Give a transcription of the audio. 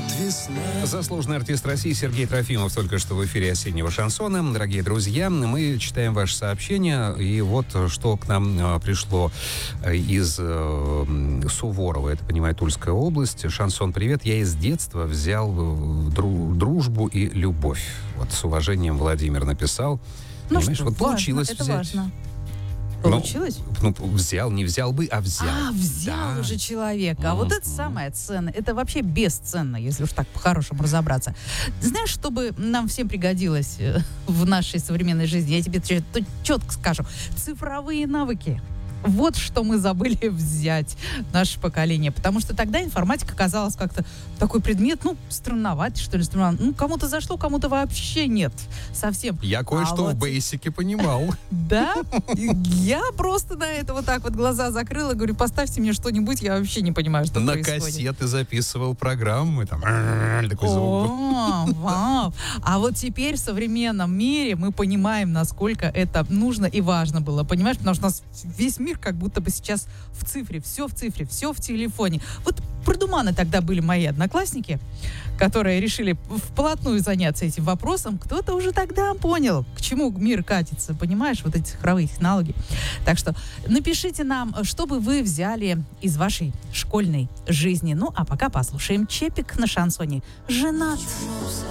Заслуженный артист России Сергей Трофимов только что в эфире осеннего шансона. Дорогие друзья, мы читаем ваши сообщения. И вот что к нам пришло из Суворова. Это, понимаю, Тульская область. Шансон, привет. Я из детства взял дружбу и любовь. Вот с уважением Владимир написал. Ну понимаешь, что, вот важно, получилось это взять. важно. Получилось? Взял, не взял бы, а взял. Взял да. уже человека. А вот это самое ценное. Это вообще бесценно, если уж так по-хорошему разобраться. Знаешь, что бы нам всем пригодилось в нашей современной жизни? Я тебе четко скажу. Цифровые навыки. Вот что мы забыли взять, наше поколение. Потому что тогда информатика казалась как-то такой предмет, странноватый, что ли. Кому-то зашло, кому-то вообще нет. Совсем. Я кое-что в бейсике понимал. Да? Я просто на это вот так вот глаза закрыла. Говорю, поставьте мне что-нибудь, я вообще не понимаю, что происходит. На кассеты записывал программы. Там такой звук. Вау. А вот теперь в современном мире мы понимаем, насколько это нужно и важно было. Понимаешь? Потому что у нас весь мир как будто бы сейчас в цифре, все в телефоне. Вот продуманы тогда были мои одноклассники, которые решили вплотную заняться этим вопросом. Кто-то уже тогда понял, к чему мир катится, понимаешь, вот эти цифровые технологии. Так что напишите нам, что бы вы взяли из вашей школьной жизни. Ну, а пока послушаем Чепик на шансоне «Женат».